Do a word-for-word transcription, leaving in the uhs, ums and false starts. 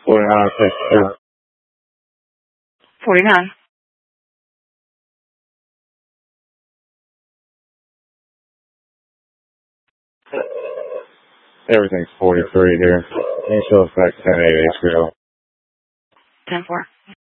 forty-nine, six, forty-nine. everything's forty-three here. Initial effect ten eight H B O. ten four.